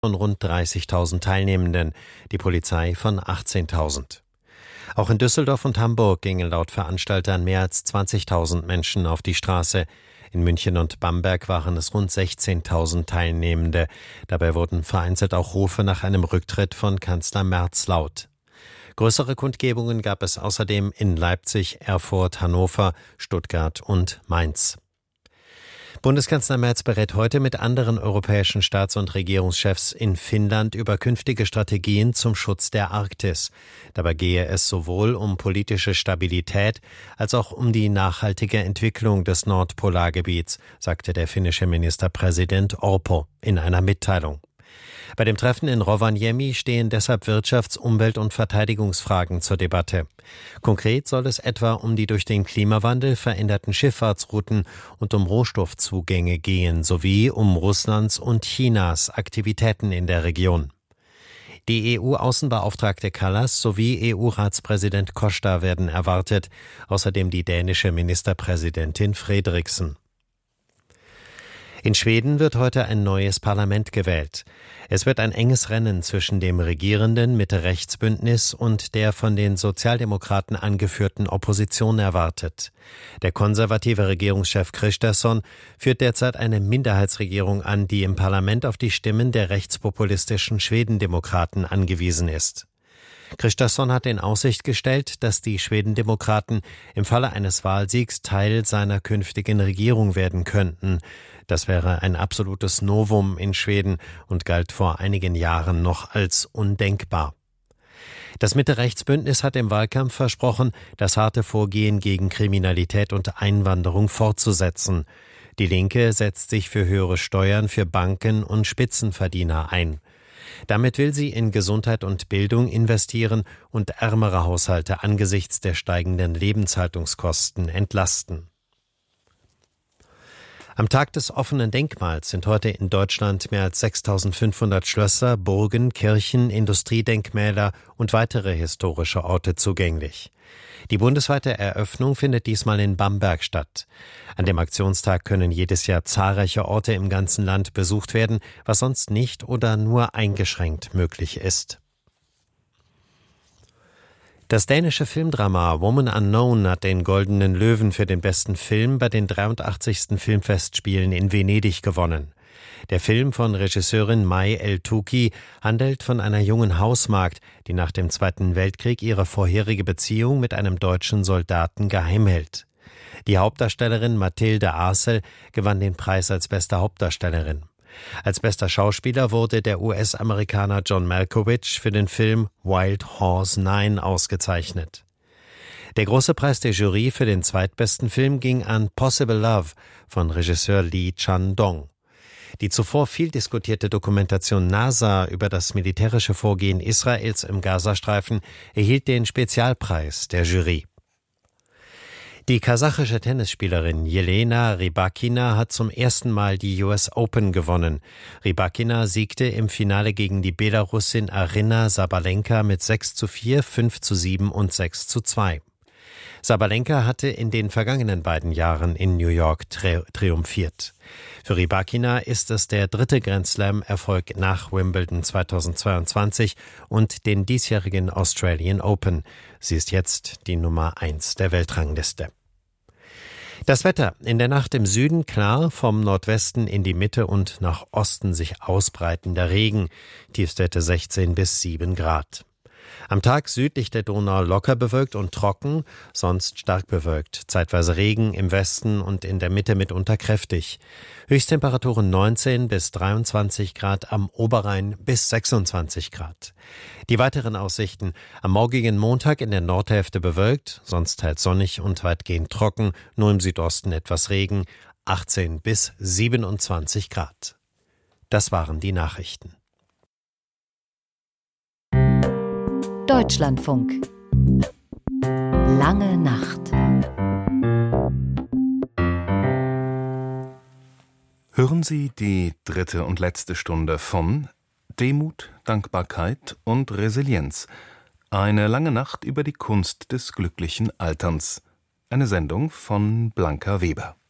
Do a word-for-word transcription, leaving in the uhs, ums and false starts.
von rund dreißigtausend Teilnehmenden, die Polizei von achtzehntausend. Auch in Düsseldorf und Hamburg gingen laut Veranstaltern mehr als zwanzigtausend Menschen auf die Straße. In München und Bamberg waren es rund sechzehntausend Teilnehmende. Dabei wurden vereinzelt auch Rufe nach einem Rücktritt von Kanzler Merz laut. Größere Kundgebungen gab es außerdem in Leipzig, Erfurt, Hannover, Stuttgart und Mainz. Bundeskanzler Merz berät heute mit anderen europäischen Staats- und Regierungschefs in Finnland über künftige Strategien zum Schutz der Arktis. Dabei gehe es sowohl um politische Stabilität als auch um die nachhaltige Entwicklung des Nordpolargebiets, sagte der finnische Ministerpräsident Orpo in einer Mitteilung. Bei dem Treffen in Rovaniemi stehen deshalb Wirtschafts-, Umwelt- und Verteidigungsfragen zur Debatte. Konkret soll es etwa um die durch den Klimawandel veränderten Schifffahrtsrouten und um Rohstoffzugänge gehen, sowie um Russlands und Chinas Aktivitäten in der Region. Die E U-Außenbeauftragte Kallas sowie E U-Ratspräsident Costa werden erwartet, außerdem die dänische Ministerpräsidentin Frederiksen. In Schweden wird heute ein neues Parlament gewählt. Es wird ein enges Rennen zwischen dem regierenden Mitte-Rechts-Bündnis und der von den Sozialdemokraten angeführten Opposition erwartet. Der konservative Regierungschef Kristersson führt derzeit eine Minderheitsregierung an, die im Parlament auf die Stimmen der rechtspopulistischen Schwedendemokraten angewiesen ist. Kristersson hat in Aussicht gestellt, dass die Schwedendemokraten im Falle eines Wahlsiegs Teil seiner künftigen Regierung werden könnten. Das wäre ein absolutes Novum in Schweden und galt vor einigen Jahren noch als undenkbar. Das Mitte-Rechts-Bündnis hat im Wahlkampf versprochen, das harte Vorgehen gegen Kriminalität und Einwanderung fortzusetzen. Die Linke setzt sich für höhere Steuern für Banken und Spitzenverdiener ein. Damit will sie in Gesundheit und Bildung investieren und ärmere Haushalte angesichts der steigenden Lebenshaltungskosten entlasten. Am Tag des offenen Denkmals sind heute in Deutschland mehr als sechstausendfünfhundert Schlösser, Burgen, Kirchen, Industriedenkmäler und weitere historische Orte zugänglich. Die bundesweite Eröffnung findet diesmal in Bamberg statt. An dem Aktionstag können jedes Jahr zahlreiche Orte im ganzen Land besucht werden, was sonst nicht oder nur eingeschränkt möglich ist. Das dänische Filmdrama Woman Unknown hat den Goldenen Löwen für den besten Film bei den dreiundachtzigsten Filmfestspielen in Venedig gewonnen. Der Film von Regisseurin May El-Touki handelt von einer jungen Hausmagd, die nach dem Zweiten Weltkrieg ihre vorherige Beziehung mit einem deutschen Soldaten geheim hält. Die Hauptdarstellerin Mathilde Arcel gewann den Preis als beste Hauptdarstellerin. Als bester Schauspieler wurde der U S-Amerikaner John Malkovich für den Film Wild Horse neun ausgezeichnet. Der große Preis der Jury für den zweitbesten Film ging an Possible Love von Regisseur Lee Chan-dong. Die zuvor viel diskutierte Dokumentation NASA über das militärische Vorgehen Israels im Gazastreifen erhielt den Spezialpreis der Jury. Die kasachische Tennisspielerin Jelena Rybakina hat zum ersten Mal die U S Open gewonnen. Rybakina siegte im Finale gegen die Belarusin Aryna Sabalenka mit sechs zu vier, fünf zu sieben und sechs zu zwei. Sabalenka hatte in den vergangenen beiden Jahren in New York tri- triumphiert. Für Rybakina ist es der dritte Grand Slam-Erfolg nach Wimbledon zweitausendzweiundzwanzig und den diesjährigen Australian Open. Sie ist jetzt die Nummer eins der Weltrangliste. Das Wetter: in der Nacht im Süden klar, vom Nordwesten in die Mitte und nach Osten sich ausbreitender Regen. Tiefstwerte sechzehn bis sieben Grad. Am Tag südlich der Donau locker bewölkt und trocken, sonst stark bewölkt. Zeitweise Regen im Westen und in der Mitte mitunter kräftig. Höchsttemperaturen neunzehn bis dreiundzwanzig Grad, am Oberrhein bis sechsundzwanzig Grad. Die weiteren Aussichten: am morgigen Montag in der Nordhälfte bewölkt, sonst teils sonnig und weitgehend trocken, nur im Südosten etwas Regen, achtzehn bis siebenundzwanzig Grad. Das waren die Nachrichten. Deutschlandfunk. Lange Nacht. Hören Sie die dritte und letzte Stunde von Demut, Dankbarkeit und Resilienz. Eine lange Nacht über die Kunst des glücklichen Alterns. Eine Sendung von Blanca Weber.